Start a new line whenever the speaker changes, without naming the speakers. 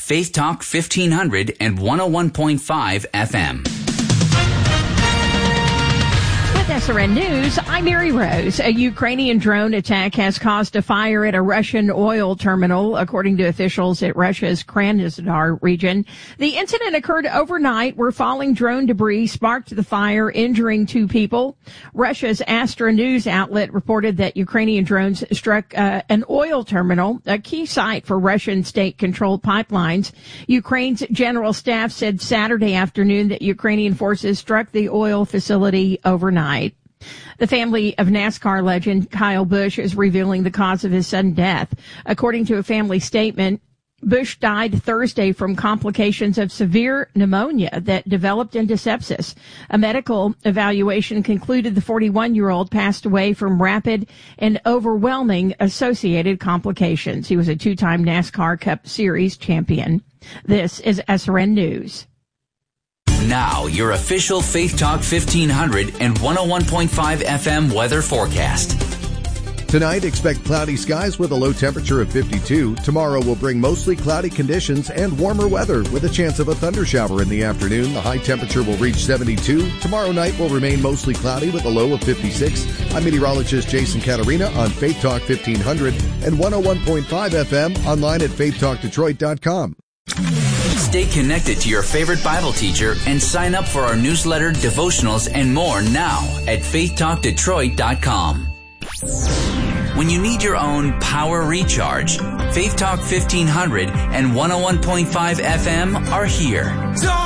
Faith Talk 1500 and 101.5 FM.
With SRN News, I'm Mary Rose. A Ukrainian drone attack has caused a fire at a Russian oil terminal, according to officials at Russia's Krasnodar region. The incident occurred overnight where falling drone debris sparked the fire, injuring 2 people. Russia's Astra news outlet reported that Ukrainian drones struck an oil terminal, a key site for Russian state-controlled pipelines. Ukraine's general staff said Saturday afternoon that Ukrainian forces struck the oil facility overnight. The family of NASCAR legend Kyle Busch is revealing the cause of his sudden death. According to a family statement, Busch died Thursday from complications of severe pneumonia that developed into sepsis. A medical evaluation concluded the 41-year-old passed away from rapid and overwhelming associated complications. He was a 2-time NASCAR Cup Series champion. This is SRN News.
Now, your official Faith Talk 1500 and 101.5 FM weather forecast.
Tonight, expect cloudy skies with a low temperature of 52. Tomorrow will bring mostly cloudy conditions and warmer weather with a chance of a thundershower in the afternoon. The high temperature will reach 72. Tomorrow night will remain mostly cloudy with a low of 56. I'm meteorologist Jason Catarina on Faith Talk 1500 and 101.5 FM online at faithtalkdetroit.com.
Stay connected to your favorite Bible teacher and sign up for our newsletter, devotionals, and more now at faithtalkdetroit.com. When you need your own power recharge, Faith Talk 1500 and 101.5 FM are here.